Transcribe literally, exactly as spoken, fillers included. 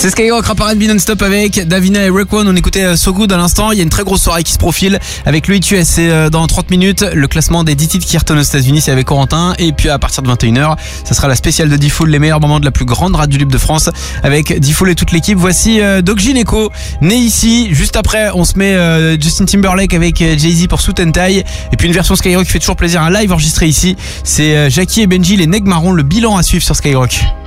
C'est Skyrock Rap R and B non-stop avec Davina et Raekwon. On écoutait So Good à l'instant. Il y a une très grosse soirée qui se profile avec le I T U S. C'est dans trente minutes. Le classement des dix titres qui retournent aux États-Unis, c'est avec Corentin. Et puis à partir de vingt et une heures, ça sera la spéciale de D-Fool, les meilleurs moments de la plus grande radio libre de France avec D-Fool et toute l'équipe. Voici euh, Doc Gineco, né ici. Juste après, on se met euh, Justin Timberlake avec euh, Jay-Z pour Suit and Tie. Et puis une version Skyrock qui fait toujours plaisir, un live enregistré ici. C'est euh, Jackie et Benji, les Nègres Marrons. Le bilan à suivre sur Skyrock.